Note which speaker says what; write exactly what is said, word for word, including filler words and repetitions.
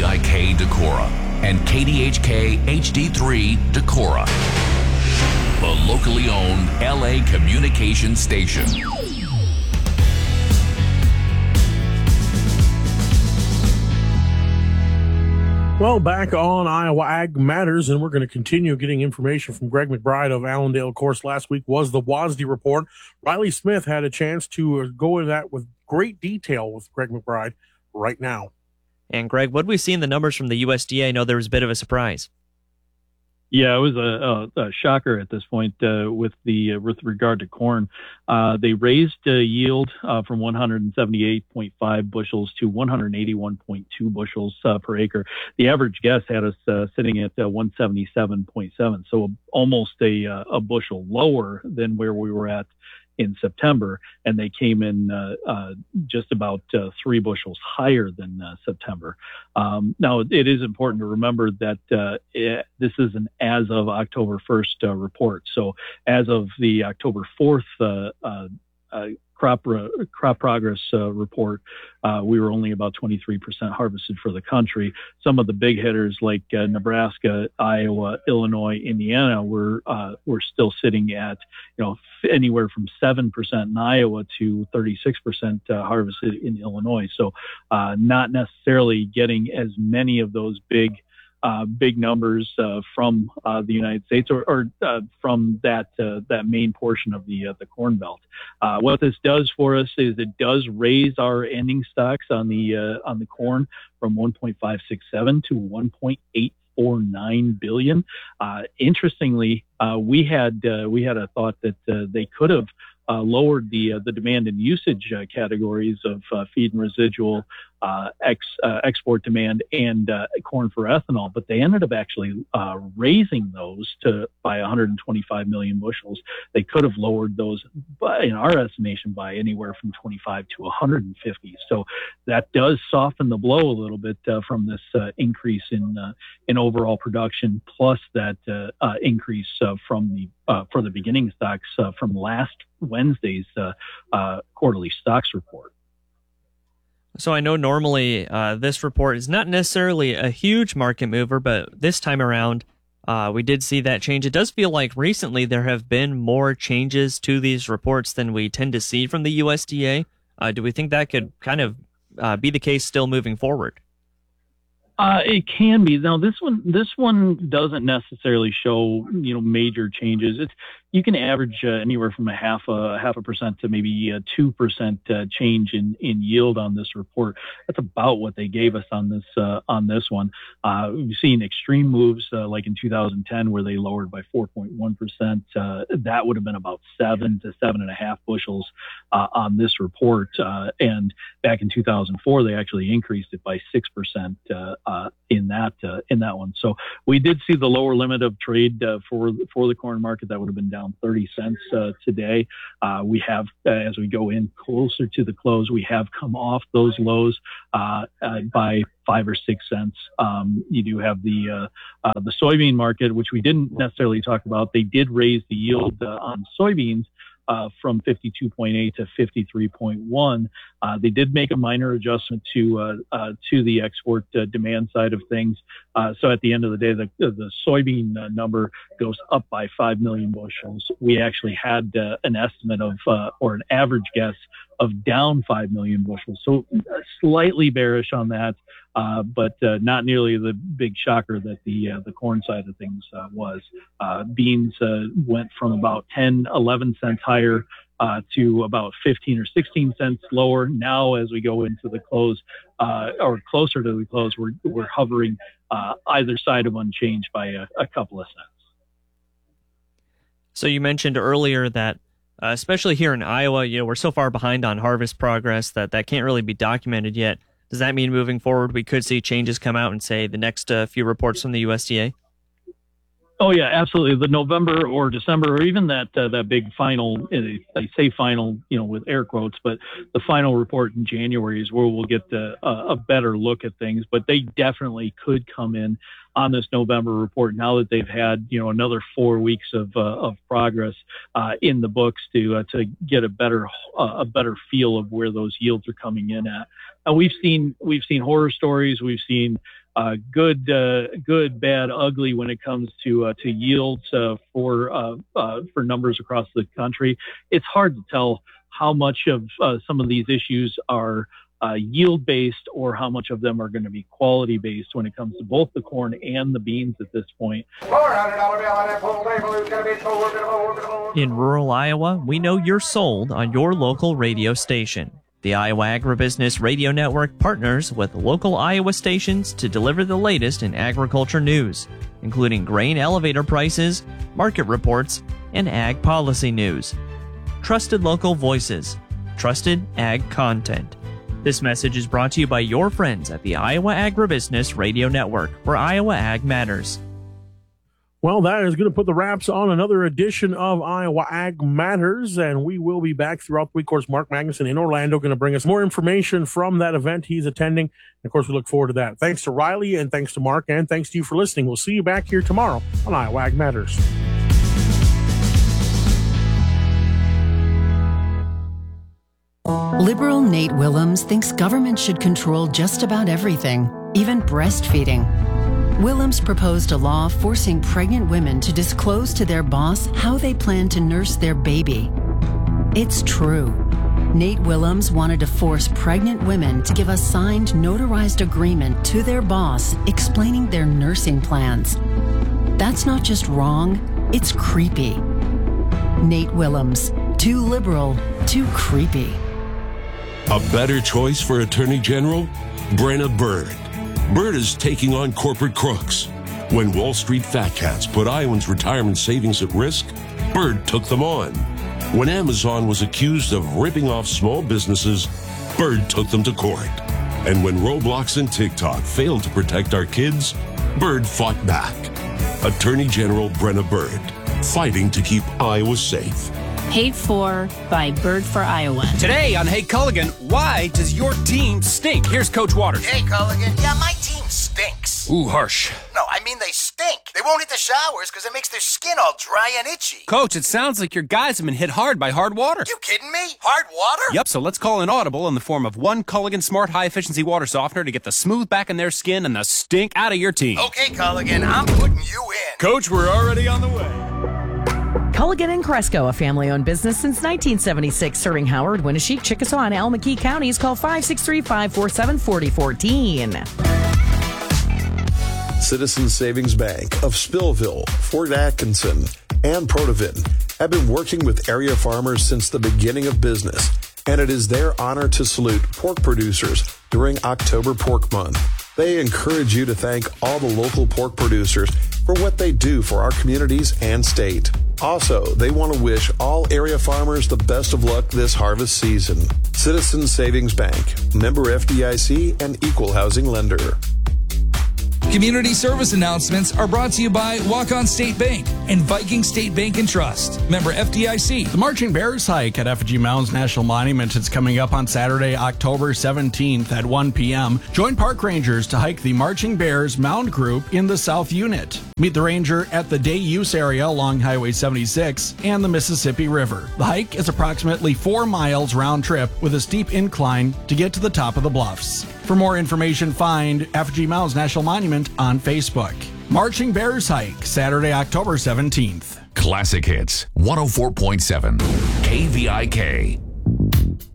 Speaker 1: D I K Decorah and K D H K H D three Decorah, the locally owned L A communication station.
Speaker 2: Well, back on Iowa Ag Matters, and we're going to continue getting information from Greg McBride of Allendale. Of course, last week was the W A S D report. Riley Smith had a chance to go into that with great detail with Greg McBride right now.
Speaker 3: And Greg, what we see in the numbers from the U S D A? I know there was a bit of a surprise.
Speaker 4: Yeah, it was a, a, a shocker at this point uh, with the uh, with regard to corn. Uh, they raised uh, yield uh, from one hundred seventy-eight point five bushels to one hundred eighty-one point two bushels uh, per acre. The average guess had us uh, sitting at uh, one seventy-seven point seven, so almost a uh, a bushel lower than where we were at in September, and they came in uh, uh, just about uh, three bushels higher than uh, September. Um, now, it is important to remember that uh, it, this is an as of October first uh, report. So as of the October fourth uh, uh, uh, crop uh, crop progress uh, report, uh, we were only about twenty-three percent harvested for the country. Some of the big hitters like uh, Nebraska, Iowa, Illinois, Indiana were uh, were still sitting at you know anywhere from seven percent in Iowa to thirty-six percent uh, harvested in Illinois. So uh, not necessarily getting as many of those big Uh, big numbers uh, from uh, the United States or, or uh, from that uh, that main portion of the uh, the Corn Belt. Uh, what this does for us is it does raise our ending stocks on the uh, on the corn from one point five six seven to one point eight four nine billion. Uh, interestingly, uh, we had uh, we had a thought that uh, they could have Uh, lowered the uh, the demand and usage uh, categories of uh, feed and residual, uh, ex, uh, export demand, and uh, corn for ethanol, but they ended up actually uh, raising those to by one hundred twenty-five million bushels. They could have lowered those, by, in our estimation, by anywhere from twenty-five to one hundred fifty. So that does soften the blow a little bit uh, from this uh, increase in uh, in overall production, plus that uh, uh, increase uh, from the uh, for the beginning stocks uh, from last Wednesday's uh, uh, quarterly stocks report.
Speaker 3: So I know normally uh, this report is not necessarily a huge market mover, but this time around uh, we did see that change. It does feel like recently there have been more changes to these reports than we tend to see from the U S D A. Uh, do we think that could kind of uh, be the case still moving forward?
Speaker 4: Uh, it can be. Now, this one, this one doesn't necessarily show, you know, major changes. It's, you can average uh, anywhere from a half a half a percent to maybe a two percent uh, change in, in yield on this report. That's about what they gave us on this uh, on this one. Uh, we've seen extreme moves uh, like in two thousand ten where they lowered by four point one percent. Uh, that would have been about seven to seven and a half bushels uh, on this report. Uh, and back in two thousand four, they actually increased it by six percent uh, uh, in that uh, in that one. So we did see the lower limit of trade uh, for for the corn market. That would have been down thirty cents uh, today. Uh, we have, uh, as we go in closer to the close, we have come off those lows uh, uh, by five or six cents. Um, you do have the uh, uh, the soybean market, which we didn't necessarily talk about. They did raise the yield uh, on soybeans Uh, from fifty-two point eight to fifty-three point one. Uh, they did make a minor adjustment to uh, uh, to the export uh, demand side of things. Uh, so at the end of the day, the, the soybean uh, number goes up by five million bushels. We actually had uh, an estimate of, uh, or an average guess of down five million bushels. So slightly bearish on that, uh, but uh, not nearly the big shocker that the uh, the corn side of things uh, was. Uh, beans uh, went from about ten, eleven cents higher uh, to about fifteen or sixteen cents lower. Now, as we go into the close, uh, or closer to the close, we're, we're hovering uh, either side of unchanged by a, a couple of cents.
Speaker 3: So you mentioned earlier that Uh, especially here in Iowa, you know, we're so far behind on harvest progress that that can't really be documented yet. Does that mean moving forward we could see changes come out and say the next uh, few reports from the U S D A?
Speaker 4: Oh yeah, absolutely. The November or December, or even that uh, that big final, I say final, you know, with air quotes, but the final report in January is where we'll get the, uh, a better look at things. But they definitely could come in on this November report now that they've had, you know, another four weeks of uh, of progress uh, in the books to uh, to get a better uh, a better feel of where those yields are coming in at. Uh, we've seen we've seen horror stories. We've seen uh, good, uh, good, bad, ugly when it comes to uh, to yields uh, for uh, uh, for numbers across the country. It's hard to tell how much of uh, some of these issues are uh, yield-based or how much of them are going to be quality-based when it comes to both the corn and the beans at this point.
Speaker 3: In rural Iowa, we know you're sold on your local radio station. The Iowa Agribusiness Radio Network partners with local Iowa stations to deliver the latest in agriculture news, including grain elevator prices, market reports, and ag policy news. Trusted local voices, trusted ag content. This message is brought to you by your friends at the Iowa Agribusiness Radio Network, where Iowa Ag matters.
Speaker 2: Well, that is going to put the wraps on another edition of Iowa Ag Matters, and we will be back throughout the week. Of course, Mark Magnuson in Orlando going to bring us more information from that event he's attending. And of course, we look forward to that. Thanks to Riley, and thanks to Mark, and thanks to you for listening. We'll see you back here tomorrow on Iowa Ag Matters.
Speaker 5: Liberal Nate Willems thinks government should control just about everything, even breastfeeding. Willems proposed a law forcing pregnant women to disclose to their boss how they plan to nurse their baby. It's true. Nate Willems wanted to force pregnant women to give a signed, notarized agreement to their boss explaining their nursing plans. That's not just wrong, it's creepy. Nate Willems, too liberal, too creepy.
Speaker 6: A better choice for Attorney General? Brenna Bird. Bird is taking on corporate crooks. When Wall Street fat cats put Iowans' retirement savings at risk, Bird took them on. When Amazon was accused of ripping off small businesses, Bird took them to court. And when Roblox and TikTok failed to protect our kids, Bird fought back. Attorney General Brenna Bird, fighting to keep Iowa safe.
Speaker 7: Paid for by Bird for Iowa.
Speaker 8: Today on Hey Culligan, why does your team stink? Here's Coach Waters.
Speaker 9: Hey Culligan, yeah, my team stinks.
Speaker 8: Ooh, harsh.
Speaker 9: No, I mean they stink. They won't hit the showers because it makes their skin all dry and itchy.
Speaker 8: Coach, it sounds like your guys have been hit hard by hard water.
Speaker 9: You kidding me? Hard water?
Speaker 8: Yep, so let's call an audible in the form of one Culligan Smart High Efficiency Water Softener to get the smooth back in their skin and the stink out of your team.
Speaker 9: Okay, Culligan, I'm putting you in.
Speaker 8: Coach, we're already on the way.
Speaker 10: Culligan and Cresco, a family-owned business since nineteen seventy-six, serving Howard, Winneshiek, Chickasaw, and Almaquee counties. Call five six three, five four seven, four zero one four.
Speaker 11: Citizens Savings Bank of Spillville, Fort Atkinson, and Protivin have been working with area farmers since the beginning of business, and it is their honor to salute pork producers during October Pork Month. They encourage you to thank all the local pork producers for what they do for our communities and state. Also, they want to wish all area farmers the best of luck this harvest season. Citizens Savings Bank, member F D I C and equal housing lender.
Speaker 12: Community service announcements are brought to you by Walk-On State Bank and Viking State Bank and Trust. Member F D I C.
Speaker 13: The Marching Bears hike at Effigy Mounds National Monument is coming up on Saturday, October seventeenth at one p.m. Join park rangers to hike the Marching Bears Mound Group in the South Unit. Meet the ranger at the day use area along Highway seventy-six and the Mississippi River. The hike is approximately four miles round trip with a steep incline to get to the top of the bluffs. For more information, find Effigy Mounds National Monument on Facebook. Marching Bears Hike, Saturday, October seventeenth.
Speaker 1: Classic Hits, one oh four point seven, K V I K.